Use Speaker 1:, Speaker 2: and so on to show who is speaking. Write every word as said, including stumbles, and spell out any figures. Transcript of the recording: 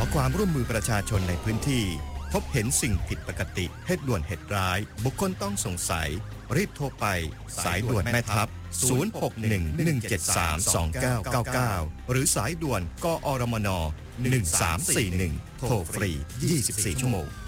Speaker 1: ความร่วมมือประชาชนในพื้นที่พบเห็นสิ่งผิดปกติเหตุด่วนเหตุร้ายบุคคลต้องสงสัยรีบโทรไปสายด่วนแม่ทัพศูนย์ หก หนึ่ง หนึ่ง เจ็ด สาม สอง เก้า เก้า เก้าหรือสายด่วนกอรมนหนึ่งสามสี่หนึ่งโทรฟรียี่สิบสี่ชั่วโมง